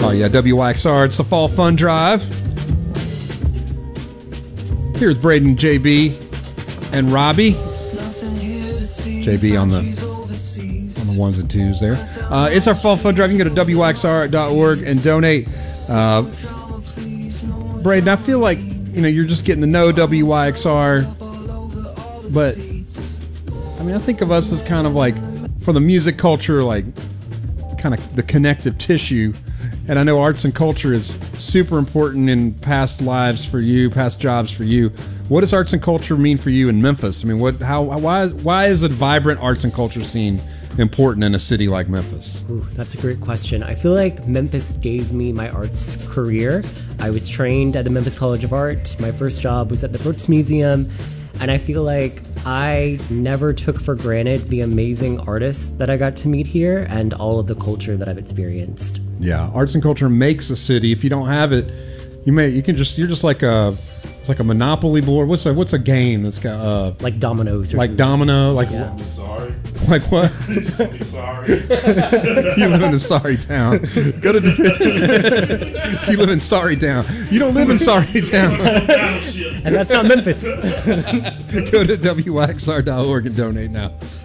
Oh yeah, WYXR. It's the Fall Fun Drive. Here's Braden, JB, and Robbie. JB on the ones and twos there. It's our Fall Fun Drive. You can go to WYXR.org and donate. Braden, I feel like you're just getting to know WYXR, but I mean, I think of us as kind of like, for the music culture, like kind of the connective tissue. And I know arts and culture is super important in past lives for you, past jobs for you. What does arts and culture mean for you in Memphis? I mean, why is a vibrant arts and culture scene important in a city like Memphis? Ooh, that's a great question. I feel like Memphis gave me my arts career. I was trained at the Memphis College of Art. My first job was at the Brooks Museum. And I feel like I never took for granted the amazing artists that I got to meet here and all of the culture that I've experienced. Yeah, arts and culture makes a city. If you don't have it, you're just like a Monopoly board. What's a game that's got like dominoes or like something. Domino, like Yeah. Sorry. Like what? Sorry. You live in a sorry town. Go to you live in sorry town. You don't live in sorry town. And that's not Memphis. Go to WYXR.org and donate now.